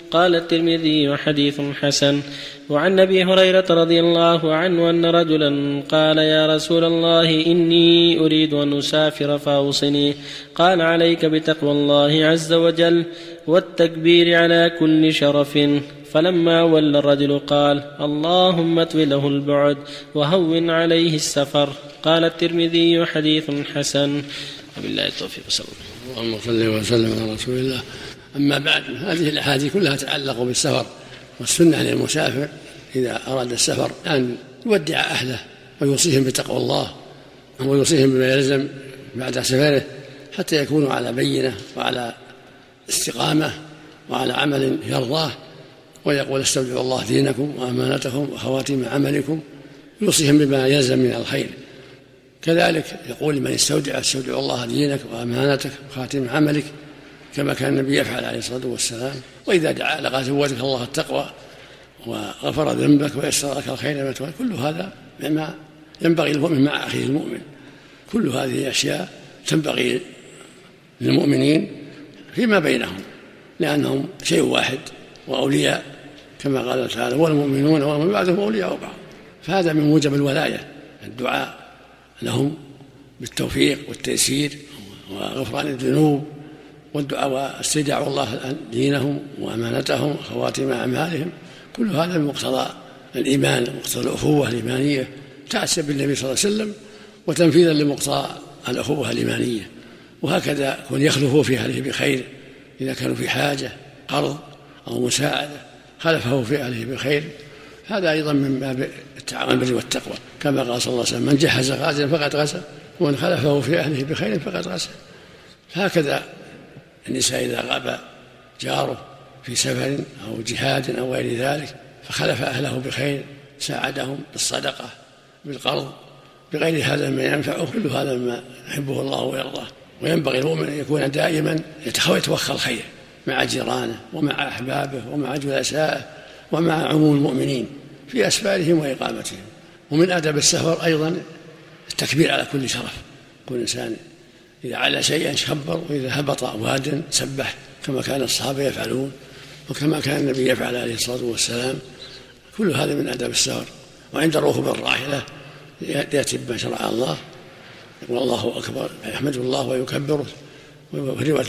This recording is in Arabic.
قال الترمذي حديث حسن. وعن أبي هريرة رضي الله عنه أن رجلا قال يا رسول الله إني أريد أن أسافر فأوصني. قال عليك بتقوى الله عز وجل والتكبير على كل شرف. فلما ولى الرجل قال اللهم اطو له البعد وهون عليه السفر. قال الترمذي حديث حسن. وبالله التوفيق صلى الله عليه وسلم. اللهم صل وسلم على رسول الله. أما بعد، هذه الأحاديث كلها تتعلق بالسفر، والسنة للمسافر إذا أراد السفر أن يودع أهله ويوصيهم بتقوى الله ويوصيهم بما يلزم بعد سفره حتى يكونوا على بينة وعلى استقامة وعلى عمل يرضاه، ويقول استودع الله دينكم وأمانتكم وخواتيم عملكم، يوصيهم بما يلزم من الخير. كذلك يقول لمن استودع الله دينك وأمانتك وخاتيم عملك، كما كان النبي يفعل عليه الصلاة والسلام. وإذا دعا لقد زودك الله التقوى وغفر ذنبك ويسر لك الخير، كل هذا مما ينبغي المؤمن مع أخيه المؤمن. كل هذه أشياء تنبغي للمؤمنين فيما بينهم، لأنهم شيء واحد وأولياء، كما قال تعالى والمؤمنون ومن بعدهم أولياء بعض. فهذا من موجب الولاية، الدعاء لهم بالتوفيق والتيسير وغفران الذنوب، والدعاء واستودع الله دينهم وأمانتهم وخواتيم أعمالهم. كل هذا من مقتضى الإيمان ومقتضى الأخوة الإيمانية، تأسى بالنبي صلى الله عليه وسلم وتنفيذا لمقتضى الأخوة الإيمانية. وهكذا يكون يخلفوا في أهله بخير، إذا كانوا في حاجة قرض أو مساعدة خلفه في أهله بخير. هذا أيضا من باب التعاون بالبر والتقوى، كما قال صلى الله عليه وسلم من جهز غازيا فقد غزا ومن خلفه في أهله بخير فقد غزا. هكذا النساء إذا غاب جاره في سفر أو جهاد أو غير ذلك فخلف أهله بخير ساعدهم بالصدقة بالقرض بغير هذا ما ينفعه، كل هذا ما يحبه الله ويرضاه. وينبغي المؤمن أن يكون دائما يتوخى الخير مع جيرانه ومع أحبابه ومع جلسائه ومع عموم المؤمنين في أسفارهم وإقامتهم. ومن آداب السفر أيضا التكبير على كل شرف، كل إنسان إذا على شيئا كبر، وإذا هبط واد سبح، كما كان الصحابة يفعلون وكما كان النبي يفعل عليه الصلاة والسلام. كل هذا من آداب السفر. وعند الركوب الراحلة يأتي بما شرع الله، يقول الله أكبر، يحمد الله ويكبره. وفي رواية